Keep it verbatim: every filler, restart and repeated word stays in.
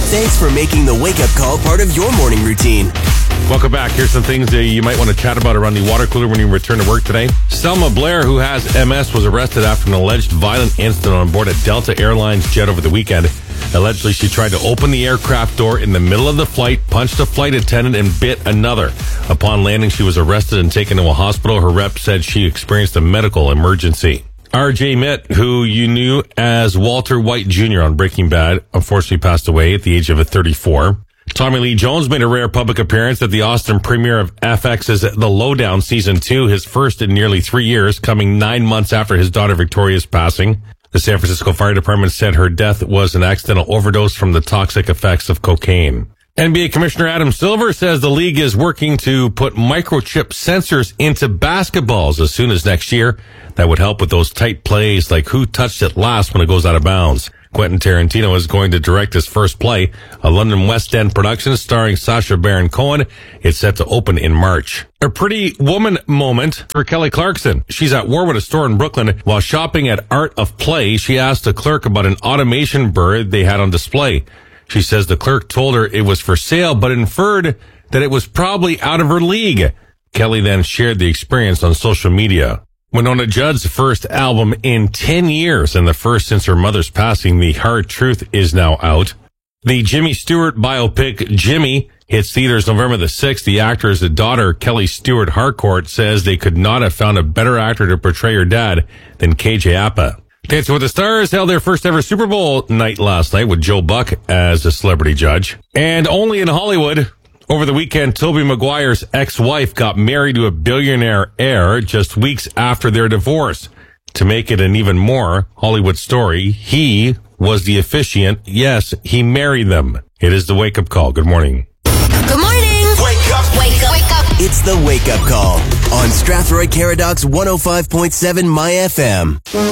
Thanks for making the wake-up call part of your morning routine. Welcome back. Here's some things that you might want to chat about around the water cooler when you return to work today. Selma Blair, who has M S, was arrested after an alleged violent incident on board a Delta Airlines jet over the weekend. Allegedly, she tried to open the aircraft door in the middle of the flight, punched a flight attendant, and bit another. Upon landing, she was arrested and taken to a hospital. Her rep said she experienced a medical emergency. R J Mitt, who you knew as Walter White Junior on Breaking Bad, unfortunately passed away at the age of thirty-four. Tommy Lee Jones made a rare public appearance at the Austin premiere of F X's The Lowdown Season two, his first in nearly three years, coming nine months after his daughter Victoria's passing. The San Francisco Fire Department said her death was an accidental overdose from the toxic effects of cocaine. N B A Commissioner Adam Silver says the league is working to put microchip sensors into basketballs as soon as next year. That would help with those tight plays like who touched it last when it goes out of bounds. Quentin Tarantino is going to direct his first play, a London West End production starring Sacha Baron Cohen. It's set to open in March. A pretty woman moment for Kelly Clarkson. She's at war with a store in Brooklyn. While shopping at Art of Play, she asked a clerk about an automation bird they had on display. She says the clerk told her it was for sale, but inferred that it was probably out of her league. Kelly then shared the experience on social media. Winona Judd's first album in ten years, and the first since her mother's passing, The Hard Truth, is now out. The Jimmy Stewart biopic, Jimmy, hits theaters November the sixth. The actor's daughter, Kelly Stewart Harcourt, says they could not have found a better actor to portray her dad than K J Apa. Dancing with the Stars held their first ever Super Bowl night last night with Joe Buck as a celebrity judge. And only in Hollywood, over the weekend, Tobey Maguire's ex-wife got married to a billionaire heir just weeks after their divorce. To make it an even more Hollywood story, he was the officiant. Yes, he married them. It is the wake-up call. Good morning. Good morning. Wake up. Wake up. Wake up. It's the wake-up call on Strathroy Caradox one oh five point seven My F M.